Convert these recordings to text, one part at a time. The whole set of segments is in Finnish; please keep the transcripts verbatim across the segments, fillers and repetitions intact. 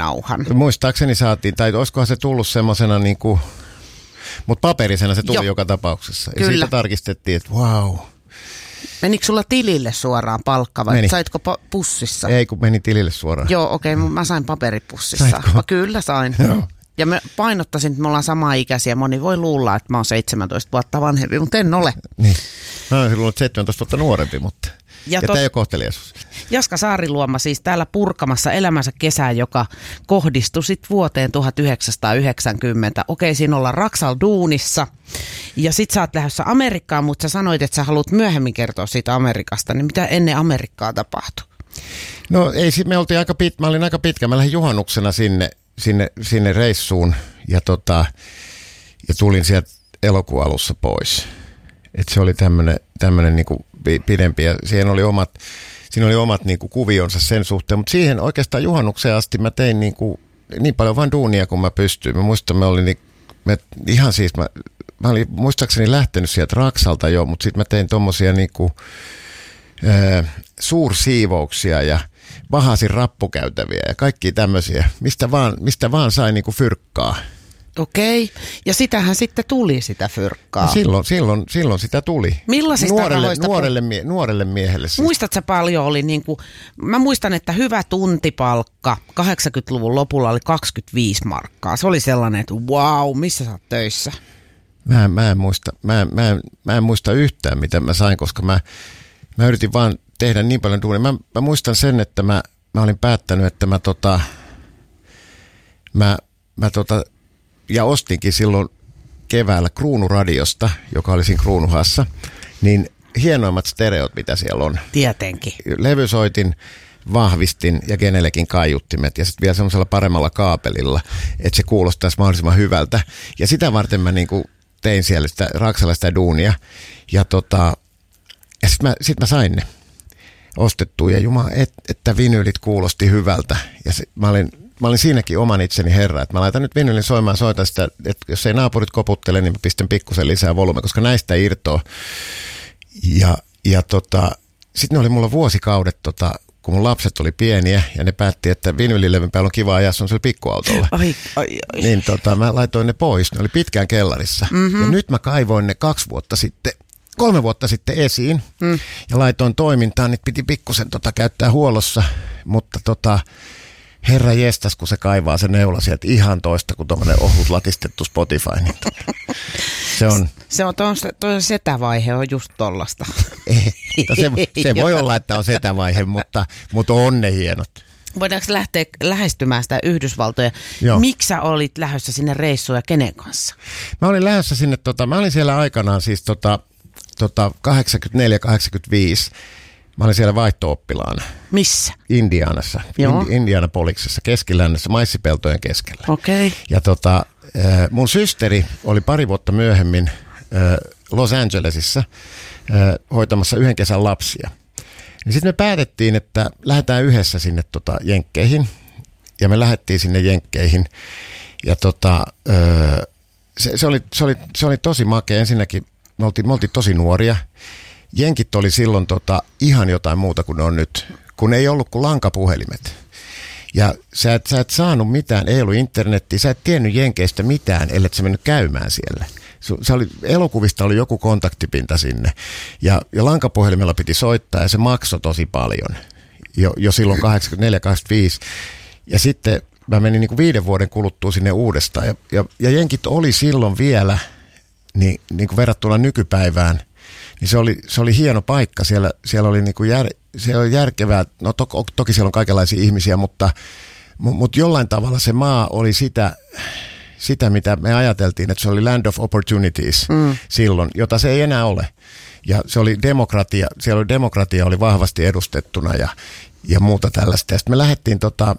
nauhan. Muistaakseni saatiin, tai olisikohan se tullut semmoisena niinku, mutta paperisena se tuli Joo. joka tapauksessa. Ja Kyllä. siitä tarkistettiin, että wow. Menikö sulla tilille suoraan palkka vai meni. saitko pussissa? Ei, kun meni tilille suoraan. Joo, okei, okay, mä sain paperipussissa. Saitko? Kyllä sain. Joo. Ja mä painottaisin, että me ollaan samaa ikäisiä. Moni voi luulla, että mä oon seitsemäntoista vuotta vanhempi, mutta en ole. Niin. Mä oon silloin seitsemäntoista vuotta nuorempi, mutta... Ja, ja tos... tämä ei ole kohteliaisuus. Jaska Saariluoma siis täällä purkamassa elämänsä kesää, joka kohdistui sit vuoteen tuhatyhdeksänsataayhdeksänkymmentä. Okei, siinä ollaan Raksal duunissa. Ja sit sä oot lähdössä Amerikkaan, mutta sä sanoit, että sä haluat myöhemmin kertoa siitä Amerikasta. Niin mitä ennen Amerikkaa tapahtui? No ei, me oltiin aika pit, mä olin aika pitkä. Mä lähdin juhannuksena sinne, sinne, sinne reissuun ja, tota, ja tulin sieltä elokuun alussa pois. Et se oli tämmönen, tämmönen niinku pidempi ja siihen oli omat, siinä oli omat niinku kuvionsa sen suhteen, mutta siihen oikeastaan juhannukseen asti mä tein niinku, niin paljon vaan duunia kuin mä pystyin. Mä muistan, mä olin mä, ihan siis, mä, mä olin muistaakseni lähtenyt sieltä Raksalta jo, mutta sitten mä tein tommosia niinku, ää, suursiivouksia ja vahasin rappukäytäviä ja kaikkia tämmöisiä, mistä vaan, mistä vaan sai niinku fyrkkaa. Okei, ja sitähän sitten tuli sitä fyrkkaa. No silloin, silloin, silloin sitä tuli. Millaisista nuorelle, rahoista? Nuorelle, mie, nuorelle miehelle. Siis. Muistatko paljon oli niin kuin, mä muistan, että hyvä tuntipalkka kahdeksankymmentäluvun lopulla oli kaksikymmentäviisi markkaa. Se oli sellainen, että wow, missä sä oot töissä? Mä, mä, en muista, mä, mä, mä en muista yhtään, mitä mä sain, koska mä, mä yritin vaan tehdä niin paljon duunia. Mä, mä muistan sen, että mä, mä olin päättänyt, että mä tota, mä, mä tota, ja ostinkin silloin keväällä Kruunuradiosta, joka oli siinä Kruunuhassa, niin hienoimmat stereot, mitä siellä on. Tietenkin. Levysoitin, vahvistin ja kenellekin kaiuttimet ja sitten vielä semmoisella paremmalla kaapelilla, että se kuulostaisi mahdollisimman hyvältä. Ja sitä varten mä niinku tein siellä sitä Raksalla sitä duunia ja, tota, ja sitten mä, sit mä sain ne ostettua ja jumala, et, että vinyylit kuulosti hyvältä ja se, mä olin... Mä olin siinäkin oman itseni herra, että mä laitan nyt vinylin soimaan, soitan sitä, että jos ei naapurit koputtele, niin mä pistän pikkusen lisää volyymiä, koska näistä irtoaa. Ja, ja tota, sitten ne oli mulla vuosikaudet, tota, kun mun lapset oli pieniä ja ne päätti, että vinylilevyn päällä on kiva ajaa semmoisella pikkuautolla. Ai, ai, ai. Niin tota, mä laitoin ne pois, ne oli pitkään kellarissa. Mm-hmm. Ja nyt mä kaivoin ne kaksi vuotta sitten, kolme vuotta sitten esiin mm. ja laitoin toimintaan, niin piti pikkusen tota, käyttää huollossa, mutta tota... Herra jestas, kun se kaivaa se neula sieltä ihan toista kuin tuommoinen ohut latistettu Spotify. Niin se on... Se on tuon setävaihe on just tollasta. se, se voi olla, että on setävaihe, mutta, mutta on ne hienot. Voidaanko lähteä lähestymään sitä Yhdysvaltoja? Joo. Miksi sä olit lähdössä sinne reissuun ja kenen kanssa? Mä olin lähdössä sinne, tota, mä olin siellä aikanaan siis tota, tota kahdeksankymmentäneljä kahdeksankymmentäviisi. Mä olin siellä vaihto-oppilaana. Missä? Indianassa, Indi- Indianapoliksessa, keskilännessä, maissipeltojen keskellä. Okei. Okay. Ja tota, mun systeri oli pari vuotta myöhemmin Los Angelesissa hoitamassa yhden kesän lapsia. Niin sitten me päätettiin, että lähdetään yhdessä sinne tota Jenkkeihin. Ja me lähdettiin sinne Jenkkeihin. Ja tota, se, se, oli, se, oli, se oli tosi makea. Ensinnäkin me oltiin, me oltiin tosi nuoria. Jenkit oli silloin tota, ihan jotain muuta kuin ne on nyt, kun ei ollut kuin lankapuhelimet. Ja sä et, sä et saanut mitään, ei ollut internettiä, sä et tiennyt Jenkeistä mitään, ellet sä mennyt käymään siellä. Se oli, elokuvista oli joku kontaktipinta sinne ja, ja lankapuhelimella piti soittaa ja se maksoi tosi paljon jo, jo silloin kahdeksankymmentäneljä kahdeksankymmentäviisi. Ja sitten mä menin niin kuin viiden vuoden kuluttua sinne uudestaan ja, ja, ja Jenkit oli silloin vielä niin, niin kuin verrattuna nykypäivään. Niin se oli, se oli hieno paikka. Siellä, siellä, oli, niinku jär, siellä oli järkevää, no to, toki siellä on kaikenlaisia ihmisiä, mutta, mutta jollain tavalla se maa oli sitä, sitä, mitä me ajateltiin, että se oli land of opportunities mm. silloin, jota se ei enää ole. Ja se oli demokratia, siellä oli demokratia oli vahvasti edustettuna ja, ja muuta tällaista. Ja sitten me lähdettiin, tota,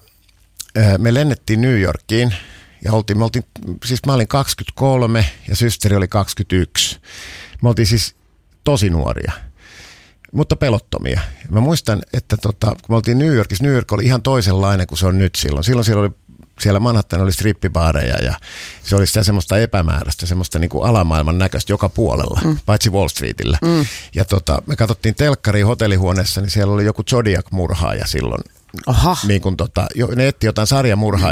me lennettiin New Yorkiin ja oltiin, me oltiin, siis mä olin kaksikymmentäkolme ja systeri oli kaksikymmentäyksi. Me oltiin siis tosi nuoria, mutta pelottomia. Mä muistan, että tota, kun me oltiin New Yorkissa, New York oli ihan toisenlainen kuin se on nyt silloin. Silloin siellä oli, siellä Manhattan oli strippibaareja ja se oli sitä semmoista epämääräistä, semmoista niin kuin alamaailman näköistä joka puolella, mm. paitsi Wall Streetillä. Mm. Ja tota, me katsottiin telkkaria hotellihuoneessa, niin siellä oli joku Zodiac-murhaaja silloin. Aha. Niin kuin tota, ne etti jotain sarjamurhaa